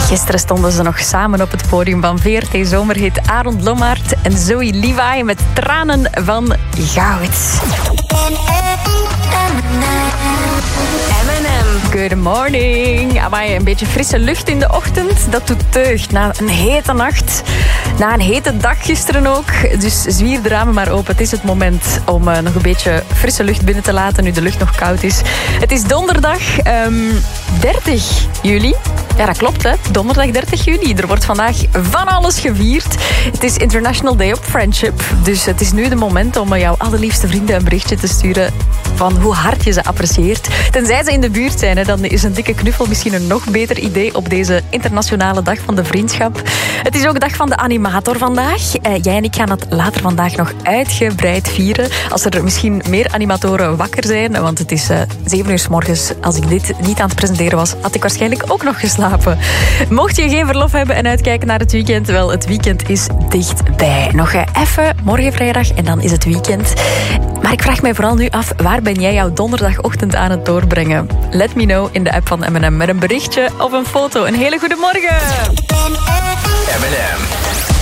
Gisteren stonden ze nog samen op het podium van VRT Zomerhit. Aaron Blommaert en Zoe Levi met Tranen van Goud. Good morning. Amai, een beetje frisse lucht in de ochtend, dat doet deugd. Na een hete nacht, na een hete dag gisteren ook. Dus zwier de ramen maar open. Het is het moment om nog een beetje frisse lucht binnen te laten, nu de lucht nog koud is. Het is donderdag 30 juli. Ja, dat klopt, hè. Donderdag 30 juli. Er wordt vandaag van alles gevierd. Het is International Day of Friendship. Dus het is nu de moment om jouw allerliefste vrienden een berichtje te sturen van hoe hard je ze apprecieert. Tenzij ze in de buurt zijn, hè, dan is een dikke knuffel misschien een nog beter idee op deze internationale dag van de vriendschap. Het is ook dag van de animator vandaag. Jij en ik gaan het later vandaag nog uitgebreid vieren. Als er misschien meer animatoren wakker zijn, want het is 7 uur 's morgens. Als ik dit niet aan het presenteren was, had ik waarschijnlijk ook nog geslapen. Mocht je geen verlof hebben en uitkijken naar het weekend, wel, het weekend is dichtbij. Nog even, morgen vrijdag en dan is het weekend. Maar ik vraag mij vooral nu af, waar ben jij jouw donderdagochtend aan het doorbrengen? Let me know in de app van M&M met een berichtje of een foto. Een hele goede morgen! M&M.